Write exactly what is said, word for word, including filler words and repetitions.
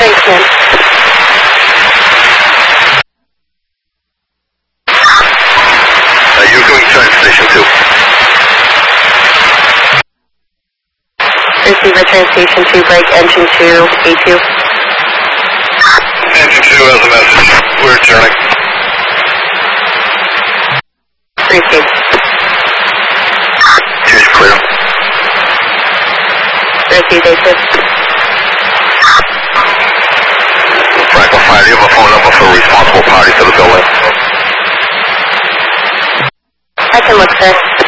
Thanks, man. Uh, you're going train station two. Receiver train station two, break engine two, A two. Engine two has a message. We're adjourning. Receive. Two's clear. Receive, A two. Franklin Fire, do you have a phone number for responsible party to the building? I can look, sir.